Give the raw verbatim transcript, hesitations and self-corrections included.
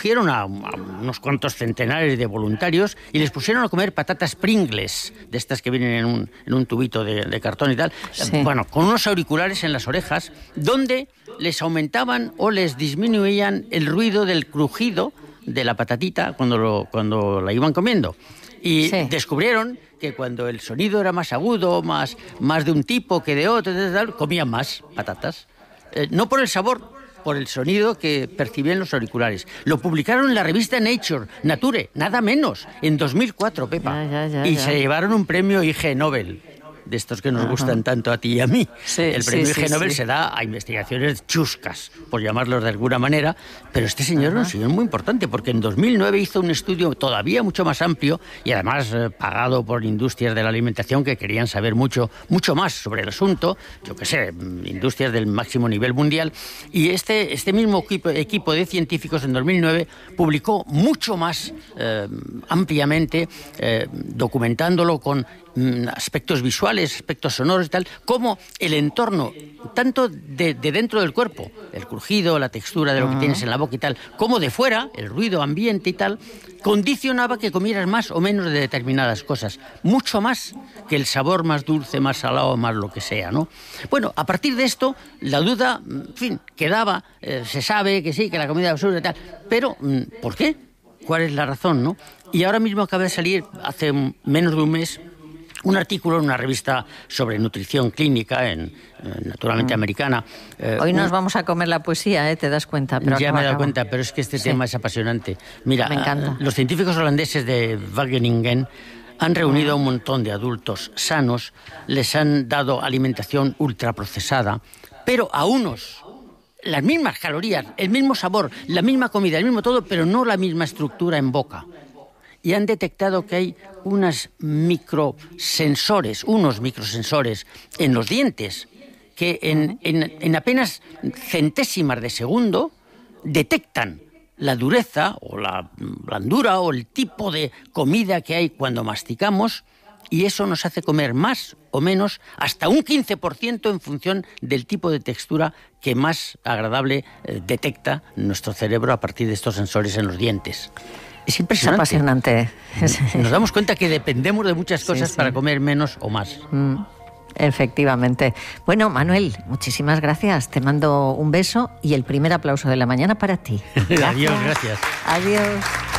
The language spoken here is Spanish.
cogieron a, a unos cuantos centenares de voluntarios y les pusieron a comer patatas Pringles, de estas que vienen en un, en un tubito de, de cartón y tal, sí. Bueno, con unos auriculares en las orejas, donde les aumentaban o les disminuían el ruido del crujido de la patatita cuando, lo, cuando la iban comiendo. Y sí. descubrieron que cuando el sonido era más agudo, más, más de un tipo que de otro, comían más patatas. Eh, no por el sabor, por el sonido que percibían los auriculares. Lo publicaron en la revista Nature, Nature, nada menos, en dos mil cuatro, Pepa. Ya, ya, ya, y ya. se llevaron un premio I G Nobel, de estos que nos Ajá. gustan tanto a ti y a mí. Sí, el premio sí, I G sí, Nobel sí. se da a investigaciones chuscas, por llamarlos de alguna manera, pero este señor Ajá. era un señor muy importante, porque en dos mil nueve hizo un estudio todavía mucho más amplio y además eh, pagado por industrias de la alimentación que querían saber mucho, mucho más sobre el asunto, yo qué sé, industrias del máximo nivel mundial, y este, este mismo equipo, equipo de científicos en dos mil nueve publicó mucho más eh, ampliamente, eh, documentándolo con aspectos visuales, aspectos sonoros y tal, como el entorno, tanto de, de dentro del cuerpo, el crujido, la textura de lo que tienes en la boca y tal, como de fuera, el ruido ambiente y tal, condicionaba que comieras más o menos de determinadas cosas, mucho más que el sabor más dulce, más salado, más lo que sea, ¿no? Bueno, a partir de esto, la duda, en fin, quedaba, eh, se sabe que sí, que la comida es absurda y tal, pero ¿por qué? ¿Cuál es la razón, no? Y ahora mismo acaba de salir, hace menos de un mes, un artículo en una revista sobre nutrición clínica, en, en naturalmente mm. americana. Eh, Hoy nos un... vamos a comer la poesía, ¿eh? Te das cuenta. Pero ya acaba, me he dado acaba. cuenta, pero es que este sí. tema es apasionante. Mira, me encanta. los científicos holandeses de Wageningen han reunido a un montón de adultos sanos, les han dado alimentación ultraprocesada, pero a unos las mismas calorías, el mismo sabor, la misma comida, el mismo todo, pero no la misma estructura en boca. Y han detectado que hay unos microsensores, unos microsensores en los dientes que en, en, en apenas centésimas de segundo detectan la dureza o la blandura o el tipo de comida que hay cuando masticamos, y eso nos hace comer más o menos hasta un quince por ciento en función del tipo de textura que más agradable eh, detecta nuestro cerebro a partir de estos sensores en los dientes. Es impresionante. Es apasionante. Nos damos cuenta que dependemos de muchas cosas sí, sí. para comer menos o más. Mm, efectivamente. Bueno, Manuel, muchísimas gracias. Te mando un beso y el primer aplauso de la mañana para ti. Adiós, gracias. Adiós.